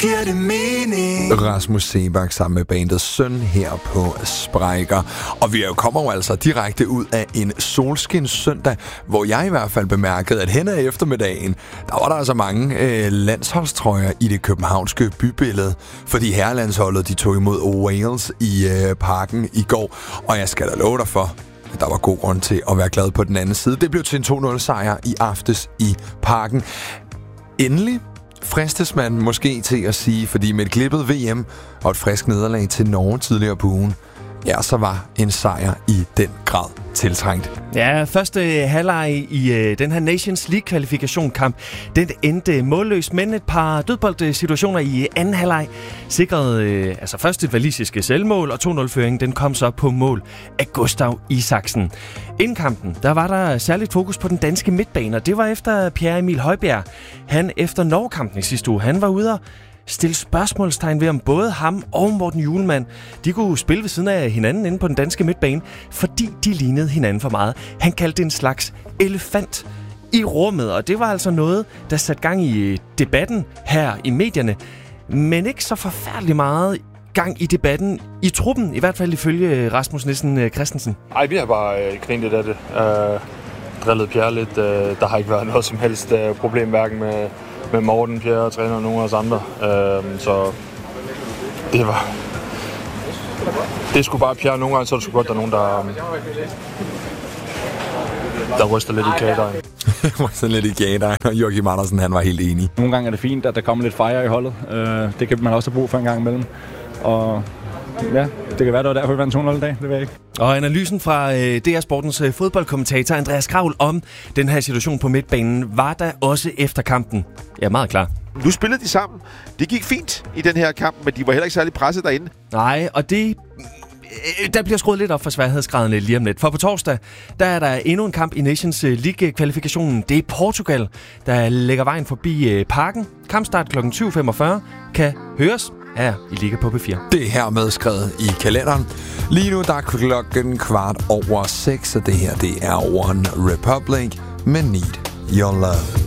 giver det mening. Rasmus Seebach sammen med bandet Søn her på Sprækker. Og vi kommer jo altså direkte ud af en solskinssøndag, hvor jeg i hvert fald bemærkede, at hen ad eftermiddagen, der var der altså mange landsholdstrøjer i det københavnske bybillede, fordi herrelandsholdet, de tog imod Wales i parken i går. Og jeg skal da love dig for, at der var god grund til at være glad på den anden side. Det blev til en 2-0-sejr i aftes i parken. Endelig fristes man måske til at sige, fordi med et glippet VM og et frisk nederlag til Norge tidligere på ugen, ja, så var en sejr i den grad tiltrængt. Ja, første halvleg i den her Nations League-kvalifikationskamp, den endte målløs, men et par dødboldsituationer i anden halvleg sikrede først et walisiske selvmål, og 2-0-føringen den kom så på mål af Gustav Isaksen. Inden kampen, der var der særligt fokus på den danske midtbane, og det var efter Pierre Emil Højbjerg. Han efter Norge-kampen i sidste uge, han var ude og stille spørgsmålstegn ved, om både ham og Morten Hjulmand, de kunne spille ved siden af hinanden inde på den danske midtbane, fordi de lignede hinanden for meget. Han kaldte det en slags elefant i rummet, og det var altså noget, der satte gang i debatten her i medierne, men ikke så forfærdeligt meget gang i debatten i truppen, i hvert fald ifølge Rasmus Nissen Christensen. Ej, vi har bare grint lidt af det. Drillet Pierre lidt. Der har ikke været noget som helst problem, hverken med Morten, Pierre, træner og nogle af os andre. Så det skulle bare Pierre. Nogle gange så er det sgu godt, der er nogen, der ryster lidt i kagedejen. Ryster lidt i kagedejen, og Joachim Andersen, han var helt enig. Nogle gange er det fint, at der kommer lidt fire i holdet. Det kan man også have brug for en gang imellem. Og ja, det kan være, det var derfor, vi vandt 2-0 i dag. Det ved jeg ikke. Og analysen fra DR Sportens fodboldkommentator Andreas Kravl om den her situation på midtbanen var der også efter kampen. Ja, meget klar. Nu spillede de sammen. Det gik fint i den her kamp, men de var heller ikke særlig presset derinde. Nej, og der bliver skruet lidt op for sværhedsgraderne lige om lidt. For på torsdag, der er der endnu en kamp i Nations League-kvalifikationen. Det er Portugal, der lægger vejen forbi parken. Kampstart kl. 20.45 kan høres her i Liga på P4. Det er hermed skrevet i kalenderen. Lige nu der er klokken 6:15, og det her det er One Republic med Need Your Love.